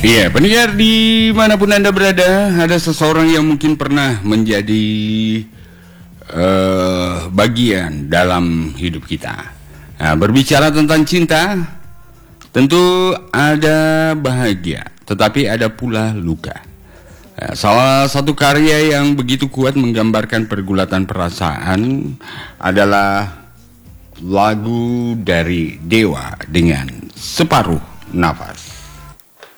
Iya, pendengar dimanapun Anda berada, ada seseorang yang mungkin pernah menjadi bagian dalam hidup kita. Nah, berbicara tentang cinta, tentu ada bahagia, tetapi ada pula luka. Nah, salah satu karya yang begitu kuat menggambarkan pergulatan perasaan adalah lagu dari Dewa dengan Separuh Nafas.